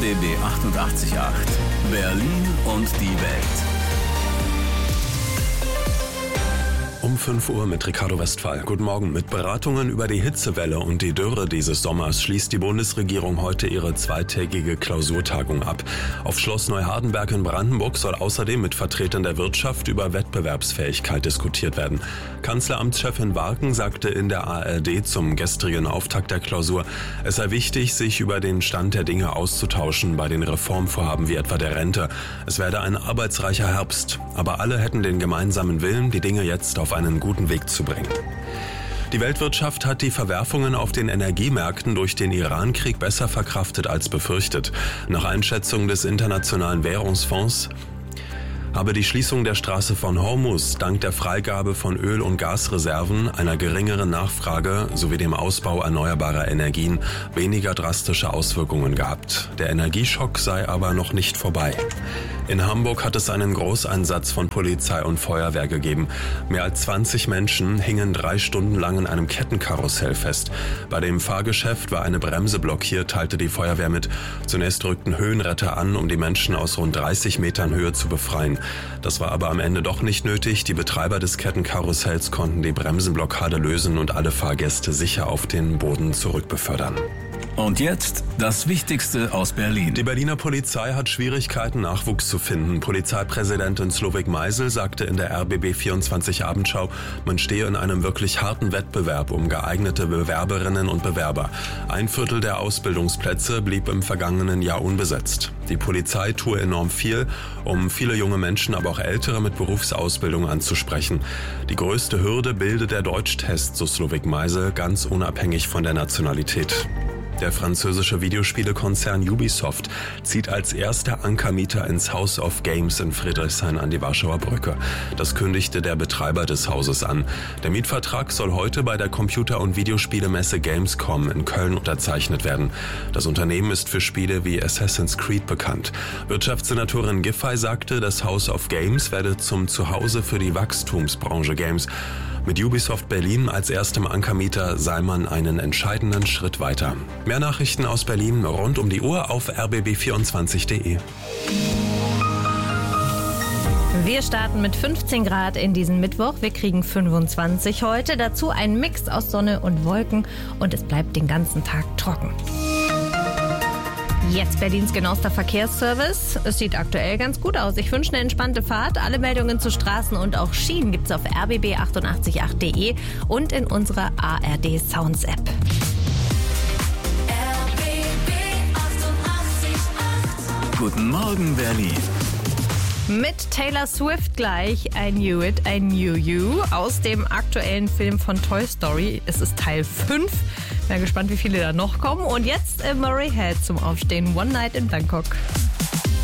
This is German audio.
RBB 88.8 Berlin und die Welt. Um 5 Uhr mit Ricardo Westphal. Guten Morgen. Mit Beratungen über die Hitzewelle und die Dürre dieses Sommers schließt die Bundesregierung heute ihre zweitägige Klausurtagung ab. Auf Schloss Neuhardenberg in Brandenburg soll außerdem mit Vertretern der Wirtschaft über Wettbewerbsfähigkeit diskutiert werden. Kanzleramtschefin Warken sagte in der ARD zum gestrigen Auftakt der Klausur, es sei wichtig, sich über den Stand der Dinge auszutauschen bei den Reformvorhaben wie etwa der Rente. Es werde ein arbeitsreicher Herbst, aber alle hätten den gemeinsamen Willen, die Dinge jetzt auf einen guten Weg zu bringen. Die Weltwirtschaft hat die Verwerfungen auf den Energiemärkten durch den Iran-Krieg besser verkraftet als befürchtet. Nach Einschätzung des Internationalen Währungsfonds habe die Schließung der Straße von Hormuz dank der Freigabe von Öl- und Gasreserven, einer geringeren Nachfrage sowie dem Ausbau erneuerbarer Energien weniger drastische Auswirkungen gehabt. Der Energieschock sei aber noch nicht vorbei. In Hamburg hat es einen Großeinsatz von Polizei und Feuerwehr gegeben. Mehr als 20 Menschen hingen 3 Stunden lang in einem Kettenkarussell fest. Bei dem Fahrgeschäft war eine Bremse blockiert, teilte die Feuerwehr mit. Zunächst rückten Höhenretter an, um die Menschen aus rund 30 Metern Höhe zu befreien. Das war aber am Ende doch nicht nötig. Die Betreiber des Kettenkarussells konnten die Bremsenblockade lösen und alle Fahrgäste sicher auf den Boden zurückbefördern. Und jetzt das Wichtigste aus Berlin. Die Berliner Polizei hat Schwierigkeiten, Nachwuchs zu finden. Polizeipräsidentin Slowik Meisel sagte in der RBB 24 Abendschau, man stehe in einem wirklich harten Wettbewerb um geeignete Bewerberinnen und Bewerber. 1/4 der Ausbildungsplätze blieb im vergangenen Jahr unbesetzt. Die Polizei tue enorm viel, um viele junge Menschen, aber auch Ältere mit Berufsausbildung anzusprechen. Die größte Hürde bilde der Deutschtest, so Slowik Meisel, ganz unabhängig von der Nationalität. Der französische Videospielekonzern Ubisoft zieht als erster Ankermieter ins House of Games in Friedrichshain an die Warschauer Brücke. Das kündigte der Betreiber des Hauses an. Der Mietvertrag soll heute bei der Computer- und Videospielemesse Gamescom in Köln unterzeichnet werden. Das Unternehmen ist für Spiele wie Assassin's Creed bekannt. Wirtschaftssenatorin Giffey sagte, das House of Games werde zum Zuhause für die Wachstumsbranche Games. Mit Ubisoft Berlin als erstem Ankermieter sei man einen entscheidenden Schritt weiter. Mehr Nachrichten aus Berlin rund um die Uhr auf rbb24.de. Wir starten mit 15 Grad in diesen Mittwoch. Wir kriegen 25 heute. Dazu ein Mix aus Sonne und Wolken und es bleibt den ganzen Tag trocken. Jetzt Berlins genauester Verkehrsservice. Es sieht aktuell ganz gut aus. Ich wünsche eine entspannte Fahrt. Alle Meldungen zu Straßen und auch Schienen gibt's auf rbb888.de und in unserer ARD Sounds App. Guten Morgen, Berlin. Mit Taylor Swift gleich I Knew It, I Knew You aus dem aktuellen Film von Toy Story. Es ist Teil 5. Bin gespannt, wie viele da noch kommen. Und jetzt Murray Head zum Aufstehen. One Night in Bangkok.